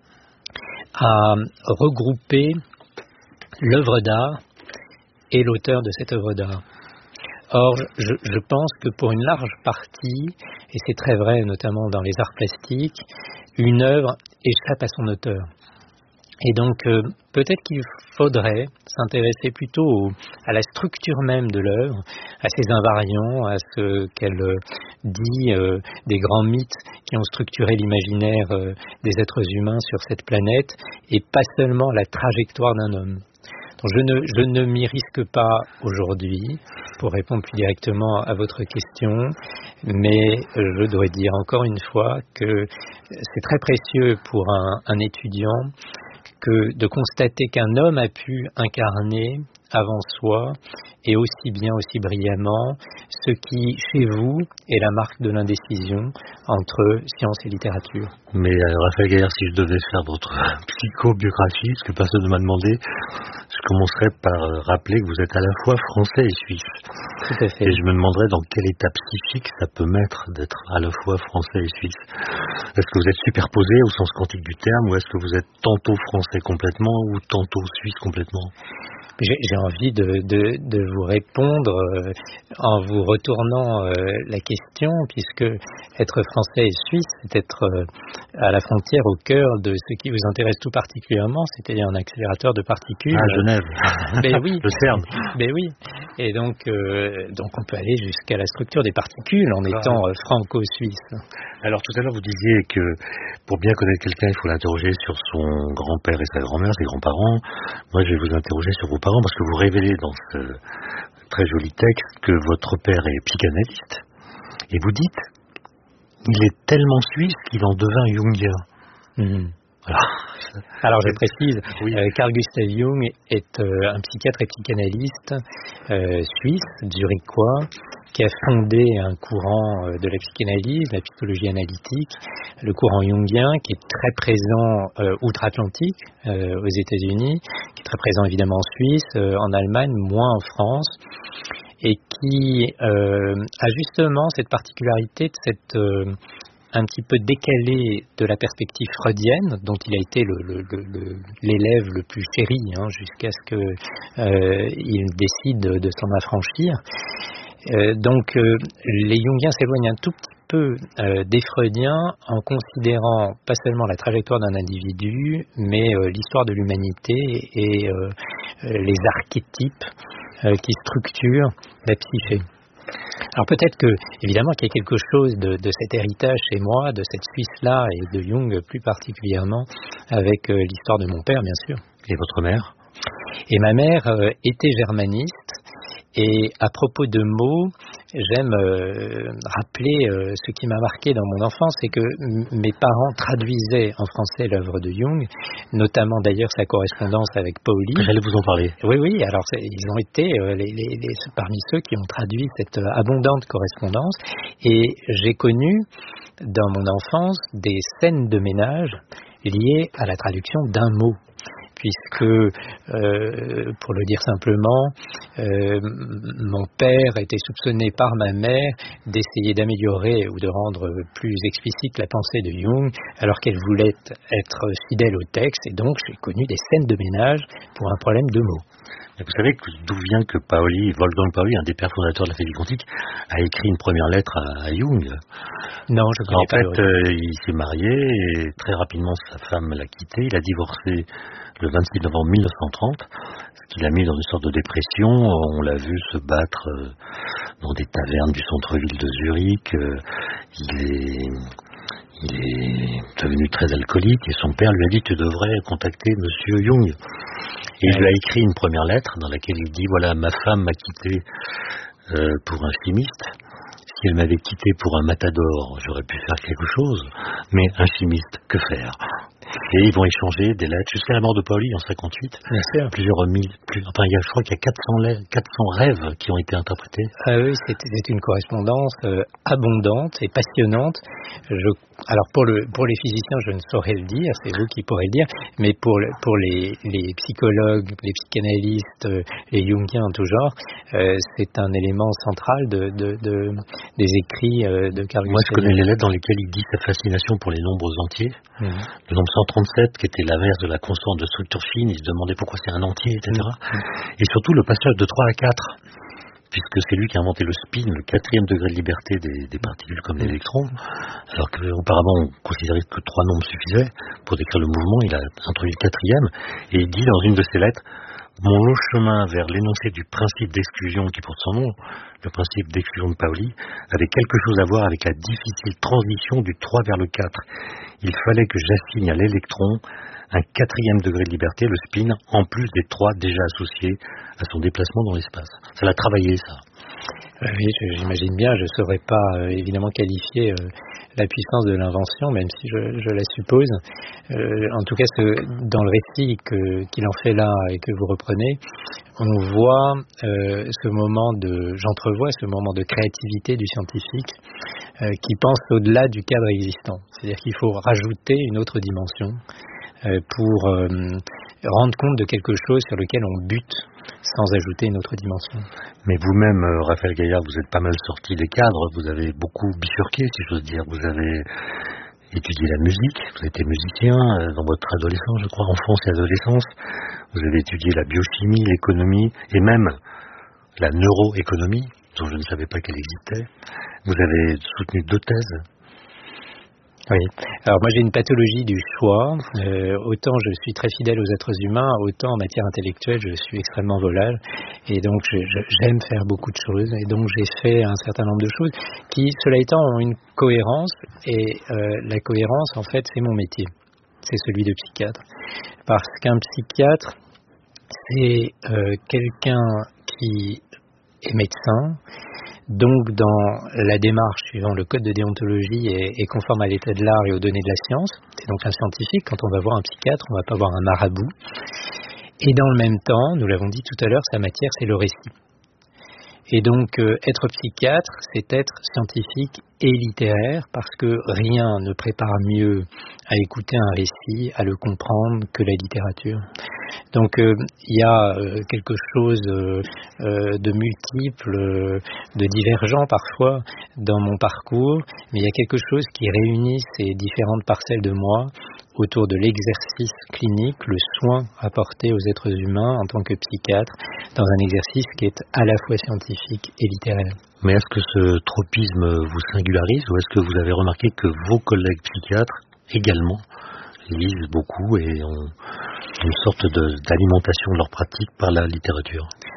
à regrouper l'œuvre d'art et l'auteur de cette œuvre d'art. Or, je, je pense que pour une large partie, et c'est très vrai notamment dans les arts plastiques, une œuvre échappe à son auteur. Et donc, euh, peut-être qu'il faudrait s'intéresser plutôt au, à la structure même de l'œuvre, à ses invariants, à ce qu'elle euh, dit euh, des grands mythes qui ont structuré l'imaginaire euh, des êtres humains sur cette planète, et pas seulement la trajectoire d'un homme. Donc je ne, je ne m'y risque pas aujourd'hui pour répondre plus directement à votre question, mais je dois dire encore une fois que c'est très précieux pour un, un étudiant que de constater qu'un homme a pu incarner avant soi et aussi bien, aussi brillamment, ce qui, chez vous, est la marque de l'indécision entre science et littérature. Mais euh, Raphaël Gaillard, si je devais faire votre psychobiographie, ce que personne ne m'a demandé, je commencerais par euh, rappeler que vous êtes à la fois français et suisse. Tout à fait. Et je me demanderais dans quel état psychique ça peut mettre d'être à la fois français et suisse. Est-ce que vous êtes superposé au sens quantique du terme, ou est-ce que vous êtes tantôt français complètement ou tantôt suisse complètement? J'ai, j'ai envie de, de, de vous répondre euh, en vous retournant euh, la question, puisque être français et suisse, c'est être euh, à la frontière, au cœur de ce qui vous intéresse tout particulièrement, c'est-à-dire un accélérateur de particules. Ah, Genève. Ben oui. Le CERN. Ben oui. Et donc, euh, donc on peut aller jusqu'à la structure des particules en ah, étant euh, franco-suisse. Alors tout à l'heure, vous disiez que pour bien connaître quelqu'un, il faut l'interroger sur son grand-père et sa grand-mère, ses grands-parents. Moi, je vais vous interroger sur vos parents, parce que vous révélez dans ce très joli texte que votre père est psychanalyste. Et vous dites, il est tellement suisse qu'il en devint jungien. Mmh. Voilà. Alors je précise, oui. euh, Carl Gustav Jung est euh, un psychiatre et psychanalyste euh, suisse, zurichois, qui a fondé un courant euh, de la psychanalyse, la psychologie analytique, le courant jungien, qui est très présent euh, outre-Atlantique, euh, aux États-Unis, qui est très présent évidemment en Suisse, euh, en Allemagne, moins en France, et qui euh, a justement cette particularité de cette... Euh, un petit peu décalé de la perspective freudienne, dont il a été le, le, le, l'élève le plus chéri, hein, jusqu'à ce qu'il euh, décide de s'en affranchir. Euh, donc euh, les Jungiens s'éloignent un tout petit peu euh, des Freudiens en considérant pas seulement la trajectoire d'un individu, mais euh, l'histoire de l'humanité et euh, les archétypes euh, qui structurent la psyché. Alors peut-être que, évidemment, qu'il y a quelque chose de, de cet héritage chez moi, de cette Suisse-là et de Jung plus particulièrement, avec euh, l'histoire de mon père, bien sûr. Et votre mère? Et ma mère euh, était germaniste. Et à propos de mots, j'aime euh, rappeler euh, ce qui m'a marqué dans mon enfance, c'est que m- mes parents traduisaient en français l'œuvre de Jung, notamment d'ailleurs sa correspondance avec Pauli. J'allais vous en parler. Oui, oui, alors ils ont été euh, les, les, les, parmi ceux qui ont traduit cette euh, abondante correspondance. Et j'ai connu dans mon enfance des scènes de ménage liées à la traduction d'un mot. Puisque, euh, pour le dire simplement, euh, mon père était soupçonné par ma mère d'essayer d'améliorer ou de rendre plus explicite la pensée de Jung, alors qu'elle voulait être fidèle au texte, et donc j'ai connu des scènes de ménage pour un problème de mots. Et vous savez d'où vient que Pauli, Wolfgang Pauli, un des pères fondateurs de la physique quantique, a écrit une première lettre à, à Jung? Non, je ne connais en pas. En fait, euh, il s'est marié et très rapidement sa femme l'a quitté. Il a divorcé le vingt-six novembre mille neuf cent trente, ce qui l'a mis dans une sorte de dépression. On l'a vu se battre euh, dans des tavernes du centre-ville de Zurich. Euh, il est... Il est devenu très alcoolique et son père lui a dit « Tu devrais contacter Monsieur Jung ». Et il lui a écrit une première lettre dans laquelle il dit « Voilà, ma femme m'a quitté euh, pour un chimiste. Si elle m'avait quitté pour un matador, j'aurais pu faire quelque chose. Mais un chimiste, que faire ?» Et ils vont échanger des lettres jusqu'à la mort de Pauli en cinquante-huit. Bien sûr. Plusieurs mille, plus, enfin, il y a, je crois qu'il y a quatre cents, lettres, quatre cents rêves qui ont été interprétés. Ah oui, c'est, c'est une correspondance euh, abondante et passionnante. Je, alors pour, le, pour les physiciens, je ne saurais le dire, c'est vous qui pourrez le dire, mais pour, le, pour les, les psychologues, les psychanalystes, euh, les Jungiens en tout genre, euh, c'est un élément central de, de, de, des écrits euh, de Carl Gustav. Moi, je connais les lettres dans lesquelles il dit sa fascination pour les nombres entiers. Mmh. Le nombre cent trente-sept, qui était l'inverse de la constante de structure fine, il se demandait pourquoi c'est un entier, et cetera. Mmh. Et surtout le passage de trois à quatre, puisque c'est lui qui a inventé le spin, le quatrième degré de liberté des, des particules comme l'électron, alors qu'auparavant on considérait que trois nombres suffisaient pour décrire le mouvement. Il a introduit le quatrième, et il dit dans une de ses lettres: mon long chemin vers l'énoncé du principe d'exclusion qui porte son nom, le principe d'exclusion de Pauli, avait quelque chose à voir avec la difficile transition du trois vers le quatre. Il fallait que j'assigne à l'électron un quatrième degré de liberté, le spin, en plus des trois déjà associés à son déplacement dans l'espace. Ça l'a travaillé, ça. Oui, j'imagine bien. Je ne saurais pas euh, évidemment qualifier euh, la puissance de l'invention, même si je, je la suppose. Euh, en tout cas, ce, dans le récit que, qu'il en fait là et que vous reprenez, on voit euh, ce moment de, j'entrevois ce moment de créativité du scientifique euh, qui pense au-delà du cadre existant. C'est-à-dire qu'il faut rajouter une autre dimension euh, pour euh, rendre compte de quelque chose sur lequel on bute sans ajouter une autre dimension. Mais vous-même, euh, Raphaël Gaillard, vous êtes pas mal sorti des cadres, vous avez beaucoup bifurqué, si j'ose dire. Vous avez étudié la musique, vous étiez musicien euh, dans votre adolescence, je crois, enfance et adolescence. Vous avez étudié la biochimie, l'économie et même la neuroéconomie, dont je ne savais pas qu'elle existait. Vous avez soutenu deux thèses. Oui. Alors moi j'ai une pathologie du choix. Euh, autant je suis très fidèle aux êtres humains, autant en matière intellectuelle je suis extrêmement volage. Et donc je, je, j'aime faire beaucoup de choses. Et donc j'ai fait un certain nombre de choses qui, cela étant, ont une cohérence. Et euh, la cohérence, en fait, c'est mon métier. C'est celui de psychiatre. Parce qu'un psychiatre, c'est euh, quelqu'un qui est médecin. Donc, dans la démarche suivant le code de déontologie est, est conforme à l'état de l'art et aux données de la science. C'est donc un scientifique. Quand on va voir un psychiatre, on ne va pas voir un marabout. Et dans le même temps, nous l'avons dit tout à l'heure, sa matière, c'est le récit. Et donc, euh, être psychiatre, c'est être scientifique et littéraire, parce que rien ne prépare mieux à écouter un récit, à le comprendre, que la littérature. Donc, il euh, y a euh, quelque chose euh, euh, de multiple, euh, de divergent parfois dans mon parcours, mais il y a quelque chose qui réunit ces différentes parcelles de moi autour de l'exercice clinique, le soin apporté aux êtres humains en tant que psychiatre, dans un exercice qui est à la fois scientifique et littéraire. Mais est-ce que ce tropisme vous singularise, ou est-ce que vous avez remarqué que vos collègues psychiatres également lisent beaucoup et ont une sorte de, d'alimentation de leur pratique par la littérature?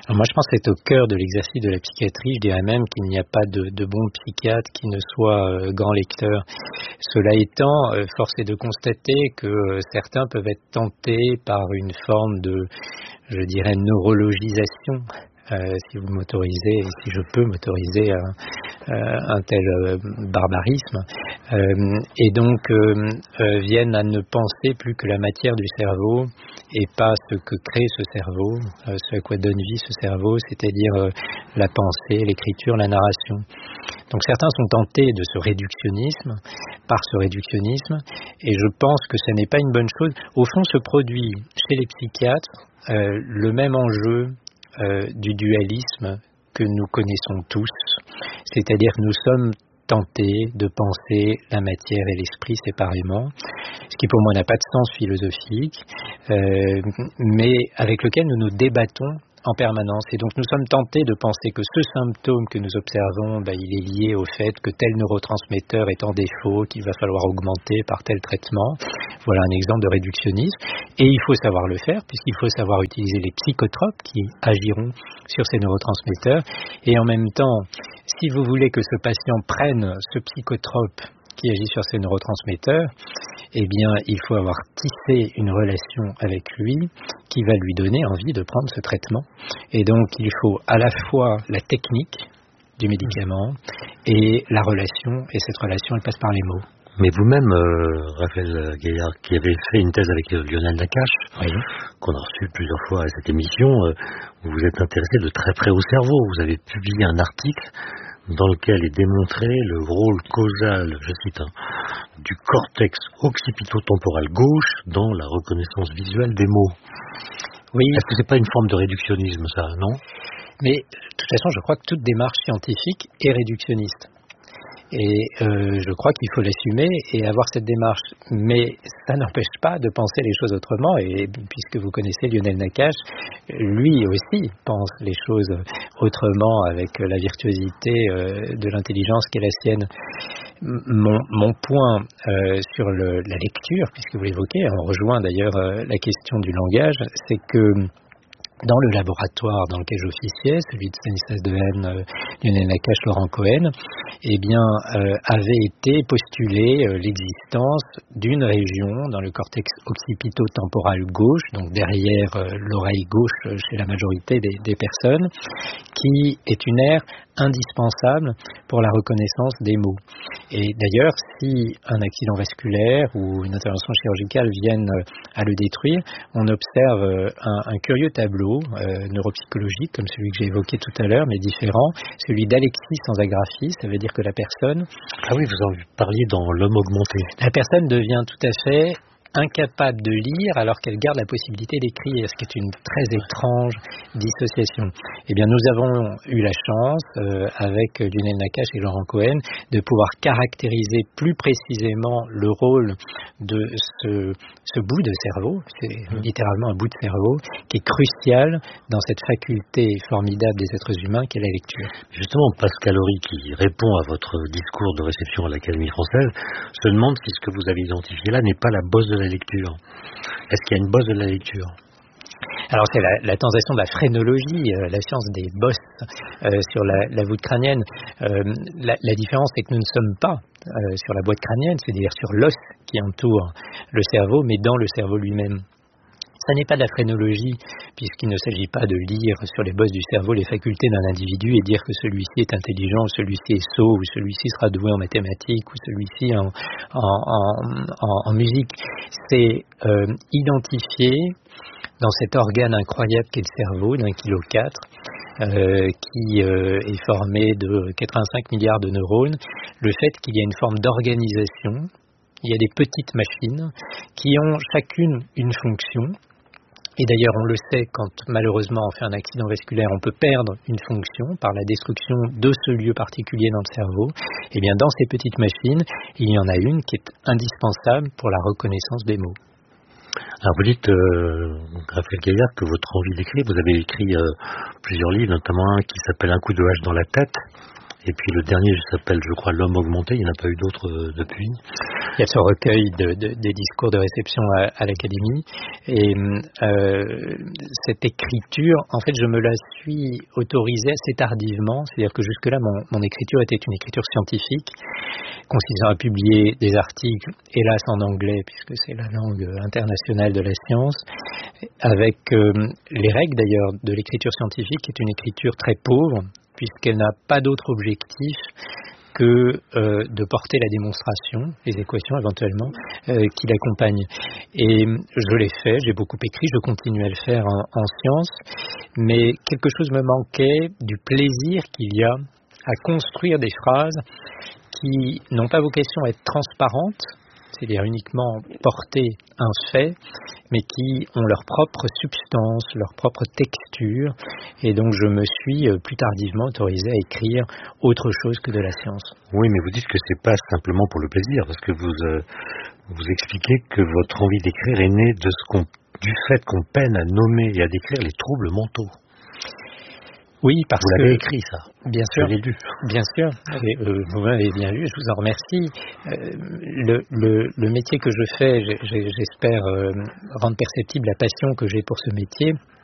Alors moi, je pense que c'est au cœur de l'exercice de la psychiatrie. Je dirais même qu'il n'y a pas de, de bon psychiatre qui ne soit euh, grand lecteur. Cela étant, euh, force est de constater que euh, certains peuvent être tentés par une forme de, je dirais, neurologisation. Euh, si vous m'autorisez, et si je peux m'autoriser un, euh, un tel euh, barbarisme, euh, et donc euh, euh, viennent à ne penser plus que la matière du cerveau et pas ce que crée ce cerveau, euh, ce à quoi donne vie ce cerveau, c'est-à-dire euh, la pensée, l'écriture, la narration. Donc certains sont tentés de ce réductionnisme, par ce réductionnisme, et je pense que ce n'est pas une bonne chose. Au fond, se produit chez les psychiatres euh, le même enjeu Euh, du dualisme que nous connaissons tous, c'est-à-dire que nous sommes tentés de penser la matière et l'esprit séparément, ce qui pour moi n'a pas de sens philosophique, euh, mais avec lequel nous nous débattons en permanence. Et donc nous sommes tentés de penser que ce symptôme que nous observons, bah, il est lié au fait que tel neurotransmetteur est en défaut, qu'il va falloir augmenter par tel traitement. Voilà un exemple de réductionnisme. Et il faut savoir le faire, puisqu'il faut savoir utiliser les psychotropes qui agiront sur ces neurotransmetteurs. Et en même temps, si vous voulez que ce patient prenne ce psychotrope qui agit sur ces neurotransmetteurs, eh bien, il faut avoir tissé une relation avec lui qui va lui donner envie de prendre ce traitement. Et donc, il faut à la fois la technique du médicament et la relation, et cette relation, elle passe par les mots. Mais vous-même, euh, Raphaël Gaillard, qui avez fait une thèse avec euh, Lionel Nakache, oui. qu'on a reçu plusieurs fois à cette émission, euh, vous vous êtes intéressé de très près au cerveau. Vous avez publié un article dans lequel est démontré le rôle causal, je cite, hein, du cortex occipito-temporal gauche dans la reconnaissance visuelle des mots. Oui. Est-ce que c'est pas une forme de réductionnisme, ça, non? Mais de toute façon, je crois que toute démarche scientifique est réductionniste. Et euh, je crois qu'il faut l'assumer et avoir cette démarche. Mais ça n'empêche pas de penser les choses autrement. Et puisque vous connaissez Lionel Nakache, lui aussi pense les choses autrement avec la virtuosité euh, de l'intelligence qui est la sienne. Mon, mon point euh, sur le, la lecture, puisque vous l'évoquez, on rejoint d'ailleurs euh, la question du langage, c'est que dans le laboratoire dans lequel j'officiais, celui de Stanislas Dehaene, euh, Lionel Nakache, Laurent Cohen, eh bien, euh, avait été postulée euh, l'existence d'une région dans le cortex occipito-temporal gauche, donc derrière euh, l'oreille gauche euh, chez la majorité des, des personnes, qui est une aire indispensable pour la reconnaissance des mots. Et d'ailleurs, si un accident vasculaire ou une intervention chirurgicale viennent à le détruire, on observe un, un curieux tableau euh, neuropsychologique, comme celui que j'ai évoqué tout à l'heure, mais différent, celui d'Alexis sans agraphie. Ça veut dire que la personne... Ah oui, vous en parliez dans L'homme augmenté. La personne devient tout à fait incapable de lire alors qu'elle garde la possibilité d'écrire, ce qui est une très étrange dissociation. Eh bien, nous avons eu la chance, euh, avec Lionel Nakache et Laurent Cohen, de pouvoir caractériser plus précisément le rôle de ce, ce bout de cerveau, c'est mmh. littéralement un bout de cerveau, qui est crucial dans cette faculté formidable des êtres humains qu'est la lecture. Justement, Pascal Horry, qui répond à votre discours de réception à l'Académie française, se demande si ce que vous avez identifié là n'est pas la bosse de la lecture. Est-ce qu'il y a une bosse de la lecture? Alors c'est la, la translation de la phrénologie, euh, la science des bosses euh, sur la, la voûte crânienne. Euh, la, la différence c'est que nous ne sommes pas euh, sur la boîte crânienne, c'est-à-dire sur l'os qui entoure le cerveau, mais dans le cerveau lui-même. Ça n'est pas de la phrénologie, puisqu'il ne s'agit pas de lire sur les bosses du cerveau les facultés d'un individu et dire que celui-ci est intelligent, ou celui-ci est sot, ou celui-ci sera doué en mathématiques, ou celui-ci en, en, en, en, en musique. C'est euh, identifier dans cet organe incroyable qu'est le cerveau, d'un kilo quatre, euh, qui euh, est formé de quatre-vingt-cinq milliards de neurones, le fait qu'il y a une forme d'organisation. Il y a des petites machines qui ont chacune une fonction. Et d'ailleurs, on le sait, quand malheureusement on fait un accident vasculaire, on peut perdre une fonction par la destruction de ce lieu particulier dans le cerveau. Et bien, dans ces petites machines, il y en a une qui est indispensable pour la reconnaissance des mots. Alors vous dites, euh, Raphaël Gaillard, que votre envie d'écrire, vous avez écrit euh, plusieurs livres, notamment un qui s'appelle Un coup de hache dans la tête, Et puis le dernier s'appelle, je crois, L'homme augmenté. Il n'y en a pas eu d'autres euh, depuis. Il y a ce recueil de, de, des discours de réception à, à l'Académie. Et euh, cette écriture, en fait, je me la suis autorisée assez tardivement. C'est-à-dire que jusque-là, mon, mon écriture était une écriture scientifique, consistant à publier des articles, hélas en anglais, puisque c'est la langue internationale de la science, avec euh, les règles d'ailleurs de l'écriture scientifique, qui est une écriture très pauvre, puisqu'elle n'a pas d'autre objectif que euh, de porter la démonstration, les équations éventuellement, euh, qui l'accompagnent. Et je l'ai fait, j'ai beaucoup écrit, je continue à le faire en, en sciences, mais quelque chose me manquait du plaisir qu'il y a à construire des phrases qui n'ont pas vocation à être transparentes, c'est-à-dire uniquement porter un fait, mais qui ont leur propre substance, leur propre texture, et donc je me suis plus tardivement autorisé à écrire autre chose que de la science. Oui, mais vous dites que c'est pas simplement pour le plaisir, parce que vous euh, vous expliquez que votre envie d'écrire est née de ce qu'on, du fait qu'on peine à nommer et à décrire les troubles mentaux. Oui, parce vous que... Vous l'avez écrit, ça. Bien sûr. Je l'ai lu. Bien sûr. Et, euh, vous m'avez bien lu, je vous en remercie. Euh, le, le, le métier que je fais, j'ai, j'espère euh, rendre perceptible la passion que j'ai pour ce métier.